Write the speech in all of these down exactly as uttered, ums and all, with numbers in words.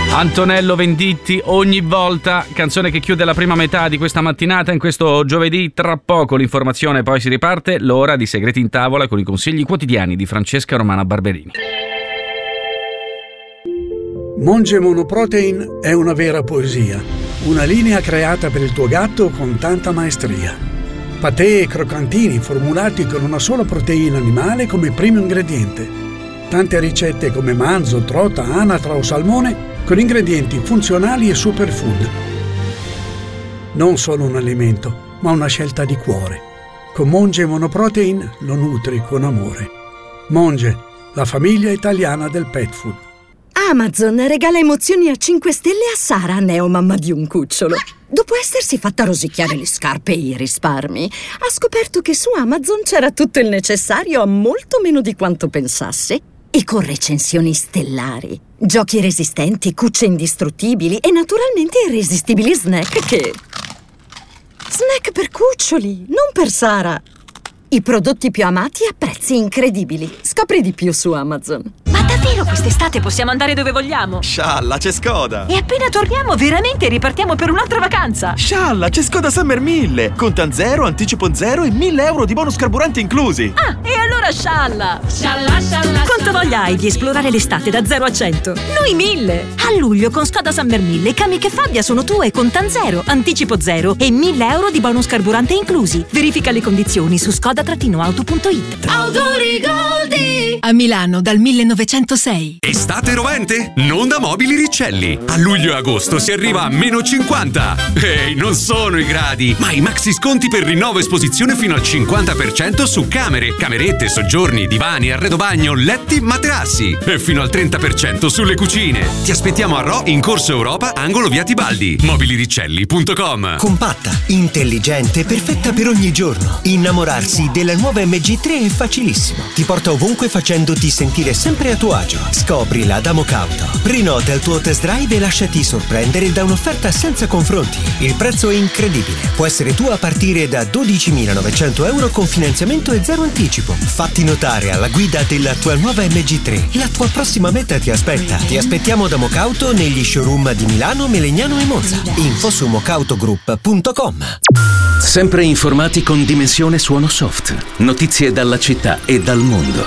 Antonello Venditti, Ogni volta, canzone che chiude la prima metà di questa mattinata in questo giovedì. Tra poco l'informazione, poi si riparte l'ora di Segreti in Tavola con i consigli quotidiani di Francesca Romana Barberini. Monge Monoprotein è una vera poesia, una linea creata per il tuo gatto con tanta maestria. Patè e croccantini formulati con una sola proteina animale come primo ingrediente. Tante ricette come manzo, trota, anatra o salmone con ingredienti funzionali e superfood. Non solo un alimento, ma una scelta di cuore. Con Monge Monoprotein lo nutri con amore. Monge, la famiglia italiana del pet food. Amazon regala emozioni a cinque stelle a Sara, neomamma di un cucciolo. Dopo essersi fatta rosicchiare le scarpe e i risparmi, ha scoperto che su Amazon c'era tutto il necessario a molto meno di quanto pensasse e con recensioni stellari, giochi resistenti, cucce indistruttibili e naturalmente irresistibili snack che... Snack per cuccioli, non per Sara! I prodotti più amati a prezzi incredibili. Scopri di più su Amazon. Ma davvero quest'estate possiamo andare dove vogliamo? Scialla, c'è Skoda! E appena torniamo veramente ripartiamo per un'altra vacanza! Scialla, c'è Skoda Summer mille! Contan zero, anticipo zero e mille euro di bonus carburante inclusi! Ah, e allora scialla! Scialla, scialla! Quanto voglia hai di esplorare l'estate da zero a cento? Noi mille! A luglio con Skoda Summer mille, Kamiq e Fabia sono tue con Contan zero, anticipo zero e mille euro di bonus carburante inclusi. Verifica le condizioni su skoda auto punto it. Autorigoldi a Milano dal millenovecentosei. Estate rovente? Non da Mobili Riccelli. A luglio e agosto si arriva a meno cinquanta. Ehi, non sono i gradi, ma i maxi sconti per rinnovo esposizione fino al cinquanta per cento su camere, camerette, soggiorni, divani, arredo bagno, letti, materassi e fino al trenta per cento sulle cucine. Ti aspettiamo a Rho in Corso Europa, angolo via Tibaldi. mobili riccelli punto com. Compatta, intelligente, perfetta per ogni giorno. Innamorarsi della nuova M G tre è facilissimo. Ti porta ovunque facendoti sentire sempre a tuo agio. Scoprila da Mocauto. Prenota il tuo test drive e lasciati sorprendere da un'offerta senza confronti. Il prezzo è incredibile. Può essere tuo a partire da dodicimilanovecento euro con finanziamento e zero anticipo. Fatti notare alla guida della tua nuova M G tre. La tua prossima meta ti aspetta. Ti aspettiamo da Mocauto negli showroom di Milano, Melegnano e Monza. Info su mocautogroup punto com. Sempre informati con Dimensione Suono Soft. Notizie dalla città e dal mondo.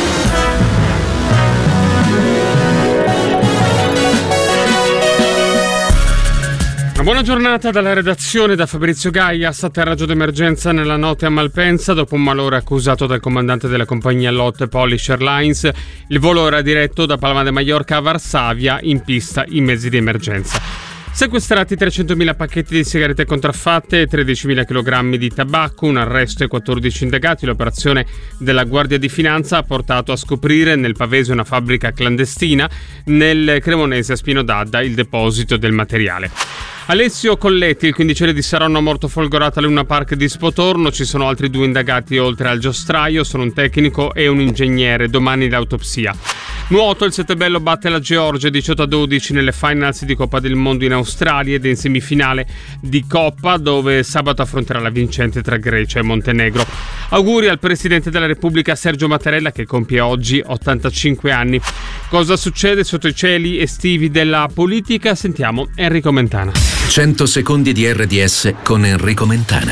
Una buona giornata dalla redazione da Fabrizio Gaias. Atterraggio d'emergenza nella notte a Malpensa dopo un malore accusato dal comandante della compagnia Lotte Polish Airlines. Il volo era diretto da Palma de Mallorca a Varsavia, in pista i mezzi di emergenza. Sequestrati trecentomila pacchetti di sigarette contraffatte e tredicimila chilogrammi di tabacco, un arresto e quattordici indagati. L'operazione della Guardia di Finanza ha portato a scoprire nel Pavese una fabbrica clandestina, nel Cremonese a Spino d'Adda il deposito del materiale. Alessio Colletti, il quindicenne di Saronno, morto folgorato al Luna Park di Spotorno. Ci sono altri due indagati oltre al giostraio, sono un tecnico e un ingegnere. Domani l'autopsia. Nuoto, il Settebello batte la Georgia diciotto a dodici nelle finals di Coppa del Mondo in Australia ed in semifinale di Coppa, dove sabato affronterà la vincente tra Grecia e Montenegro. Auguri al Presidente della Repubblica Sergio Mattarella, che compie oggi ottantacinque anni. Cosa succede sotto i cieli estivi della politica? Sentiamo Enrico Mentana. cento secondi di R D S con Enrico Mentana.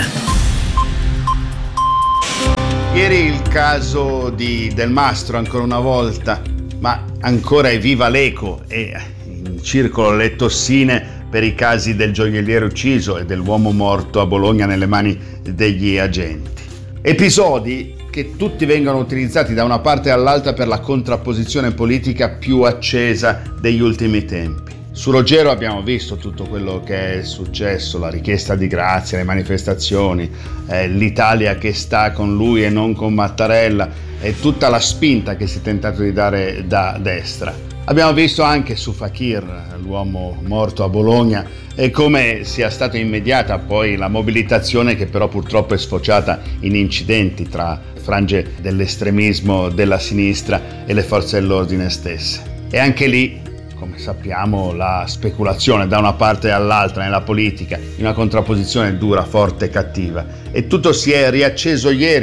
Ieri il caso di Del Mastro ancora una volta, ma ancora è viva l'eco e in circolo le tossine per i casi del gioielliere ucciso e dell'uomo morto a Bologna nelle mani degli agenti. Episodi che tutti vengono utilizzati da una parte all'altra per la contrapposizione politica più accesa degli ultimi tempi. Su Ruggero abbiamo visto tutto quello che è successo, la richiesta di grazia, le manifestazioni, eh, l'Italia che sta con lui e non con Mattarella e tutta la spinta che si è tentato di dare da destra. Abbiamo visto anche su Fakir, l'uomo morto a Bologna, e come sia stata immediata poi la mobilitazione che però purtroppo è sfociata in incidenti tra frange dell'estremismo della sinistra e le forze dell'ordine stesse. E anche lì, come sappiamo, la speculazione da una parte all'altra nella politica, in una contrapposizione dura, forte e cattiva. E tutto si è riacceso ieri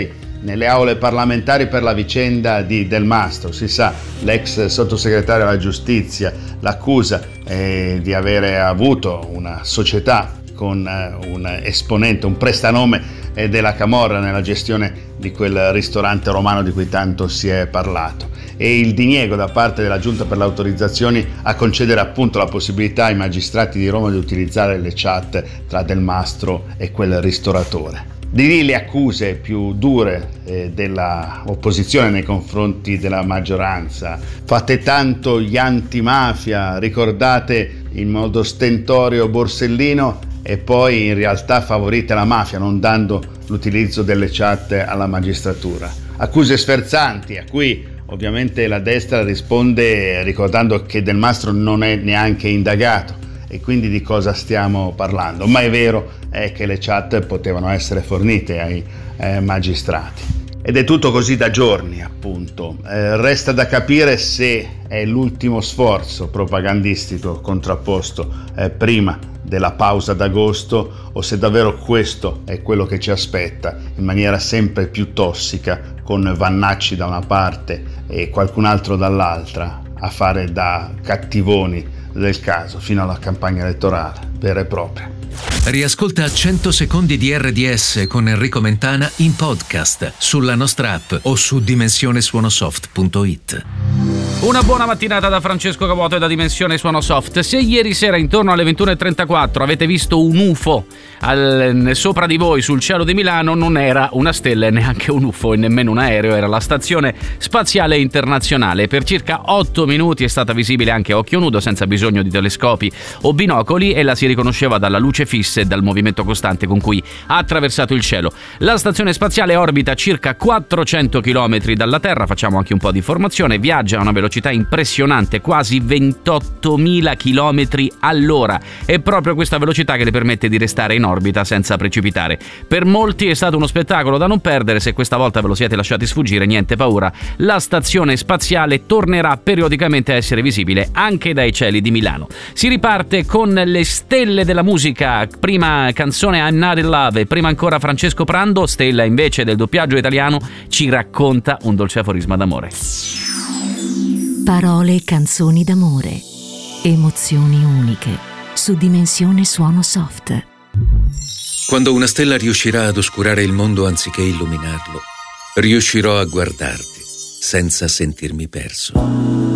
nelle aule parlamentari per la vicenda di Del Mastro. Si sa, l'ex sottosegretario alla giustizia l'accusa eh, di avere avuto una società con eh, un esponente, un prestanome eh, della camorra nella gestione di quel ristorante romano di cui tanto si è parlato, e il diniego da parte della Giunta per le autorizzazioni a concedere appunto la possibilità ai magistrati di Roma di utilizzare le chat tra Del Mastro e quel ristoratore. Di lì le accuse più dure eh, della opposizione nei confronti della maggioranza, fate tanto gli antimafia, ricordate in modo stentorio Borsellino, e poi in realtà favorite la mafia non dando l'utilizzo delle chat alla magistratura. Accuse sferzanti a cui ovviamente la destra risponde ricordando che Del Mastro non è neanche indagato, e quindi di cosa stiamo parlando? Ma è vero è che le chat potevano essere fornite ai eh, magistrati. Ed è tutto così da giorni, appunto. Eh, resta da capire se è l'ultimo sforzo propagandistico contrapposto eh, prima della pausa d'agosto, o se davvero questo è quello che ci aspetta in maniera sempre più tossica, con Vannacci da una parte e qualcun altro dall'altra a fare da cattivoni del caso fino alla campagna elettorale vera e propria. Riascolta cento secondi di R D S con Enrico Mentana in podcast sulla nostra app o su dimensione suonosoft punto it. Una buona mattinata da Francesco Cavuoto e da Dimensione Suonosoft. Se ieri sera intorno alle ventuno e trentaquattro avete visto un U F O al, sopra di voi sul cielo di Milano, non era una stella e neanche un U F O e nemmeno un aereo, era la Stazione Spaziale Internazionale. Per circa otto minuti è stata visibile anche a occhio nudo, senza bisogno di telescopi o binocoli, e la si riconosceva dalla luce fissa e dal movimento costante con cui ha attraversato il cielo. La stazione spaziale orbita circa quattrocento chilometri dalla Terra, facciamo anche un po' di formazione, viaggia a una velocità impressionante, quasi ventottomila chilometri all'ora. È proprio questa velocità che le permette di restare in orbita senza precipitare. Per molti è stato uno spettacolo da non perdere. Se questa volta ve lo siete lasciati sfuggire, niente paura, la stazione spaziale tornerà periodicamente a essere visibile anche dai cieli di Milano. Si riparte con le stelle della musica. Prima canzone I'm Not in Love e prima ancora Francesco Prando. Stella invece del doppiaggio italiano ci racconta un dolce aforisma d'amore. Parole e canzoni d'amore, emozioni uniche, su Dimensione Suonosoft. Quando una stella riuscirà ad oscurare il mondo anziché illuminarlo, riuscirò a guardarti senza sentirmi perso.